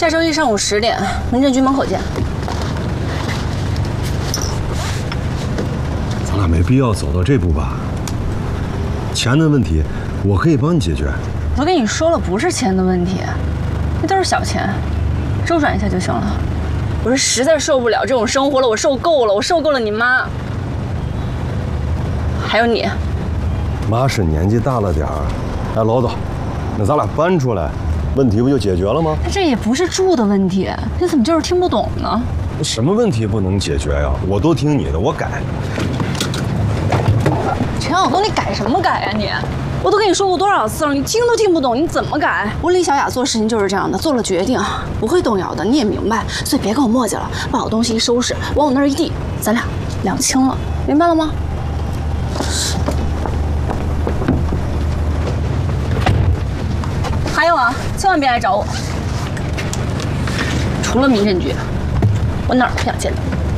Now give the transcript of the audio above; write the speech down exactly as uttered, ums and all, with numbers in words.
下周一上午十点，民政局门口见。 咱俩没必要走到这步吧？钱的问题，我可以帮你解决。 我跟你说了，不是钱的问题，那都是小钱，周转一下就行了。我是实在受不了这种生活了，我受够了，我受够了你妈，还有你。 妈是年纪大了点儿，哎，老总，那咱俩搬出来，问题不就解决了吗？ 这也不是住的问题，你怎么就是听不懂呢？ 什么问题不能解决呀？我都听你的，我改。 陈晓东，你改什么改呀你？我都跟你说过多少次了，你听都听不懂，你怎么改？我李小雅做事情就是这样的，做了决定不会动摇的，你也明白，所以别跟我磨叽了，把我东西一收拾，往我那儿一递，咱俩两清了，明白了吗？还有啊，千万别来找我，除了民政局，我哪儿不想见到。